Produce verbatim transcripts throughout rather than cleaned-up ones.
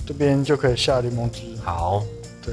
这边就可以下柠檬汁。 好， 对。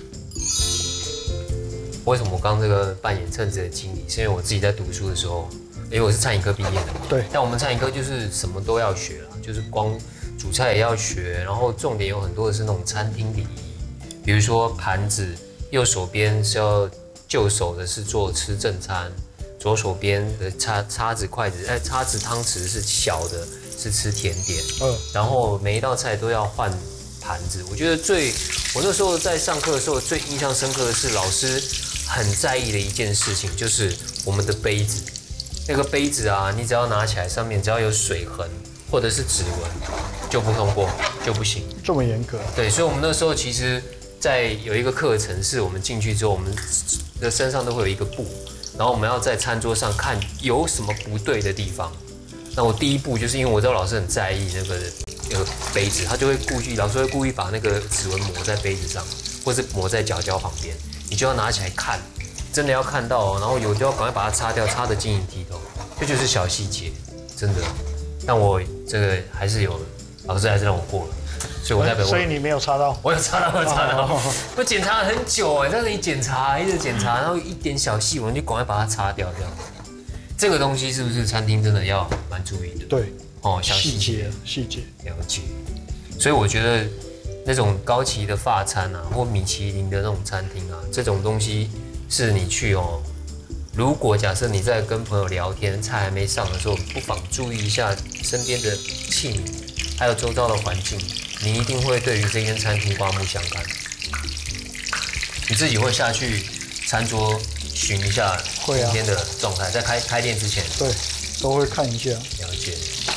为什么我刚刚这个扮演称职的经理？是因为我自己在读书的时候，因为我是餐饮科毕业的嘛。 对。 但我们餐饮科就是什么都要学啦，就是光煮菜也要学，然后重点有很多的是那种餐厅礼仪，比如说盘子，右手边是要就手的是做吃正餐，左手边的叉叉子、筷子，哎，叉子、汤匙是小的，是吃甜点。嗯。然后每一道菜都要换盘子。我觉得最，我那时候在上课的时候最印象深刻的是老师很在意的一件事情，就是我们的杯子。那个杯子啊，你只要拿起来，上面只要有水痕或者是指纹，就不通过，就不行。 这么严格？ 对，所以我们那时候其实，在有一个课程是我们进去之后，我们的身上都会有一个布，然后我们要在餐桌上看有什么不对的地方。那我第一步就是因为我知道老师很在意那个那个杯子，他就会故意，老师会故意把那个指纹抹在杯子上，或是抹在角角旁边，你就要拿起来看。真的要看到哦，然后有就要赶快把它擦掉，擦得晶莹剔透，这就是小细节，真的。但我这个还是有，老师还是让我过了，所以我代表我。 所以你没有擦到？ 我有擦到，我有擦到。我检查了很久哎，在那里检查，一直检查，然后一点小细纹就赶快把它擦掉，这样。这个东西是不是餐厅真的要蛮注意的？ 对， 哦，小细节， 细节了解。所以我觉得那种高级的法餐啊，或米其林的那种餐厅啊，这种东西。是你去哦，如果假设你在跟朋友聊天，菜还没上的时候，不妨注意一下身边的器皿，还有周遭的环境，你一定会对于这间餐厅刮目相看。你自己会下去餐桌巡一下今天的状态，在开开店之前， 对，都会看一下， 了解，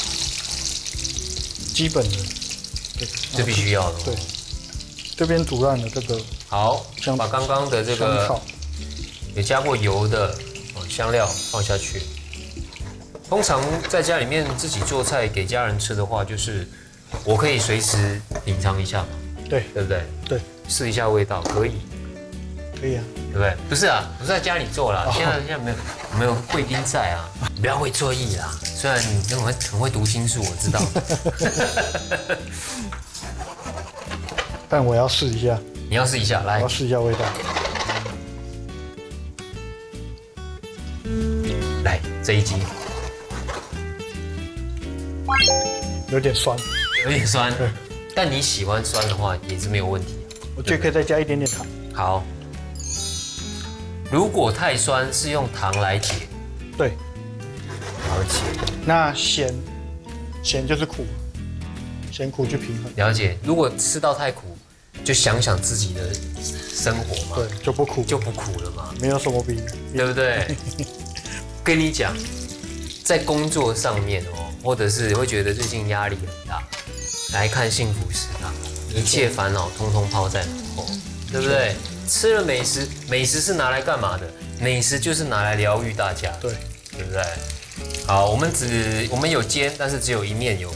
基本的，对， 这必须要的。 对，这边煮烂了这个， 好，把刚刚的这个。有加过油的香料放下去。通常在家里面自己做菜给家人吃的话，就是我可以随时品尝一下嘛， 对， 对不对？ 对， 试一下味道可以， 可以啊， 对不对？不是啊，不是在家里做啦，现在现在没有没有贵宾在啊，不要会做意啦。虽然你很会很会读心术，我知道， 但我要试一下。 你要试一下，来， 我要试一下味道。 来这一集， 有点酸， 有点酸，但你喜欢酸的话也是没有问题。 我觉得可以再加一点点糖。 好，如果太酸是用糖来解， 对， 了解。 那咸，咸就是苦，咸苦去平衡。 了解。如果吃到太苦，就想想自己的生活嘛， 对，就不苦， 就不苦了嘛， 没有什么比， 对不对？跟你讲，在工作上面哦，或者是会觉得最近压力很大，来看幸福食堂，一切烦恼通通抛在脑后，对不对？吃了美食，美食是拿来干嘛的？美食就是拿来疗愈大家， 对， 对不对？好，我们只我们有煎，但是只有一面有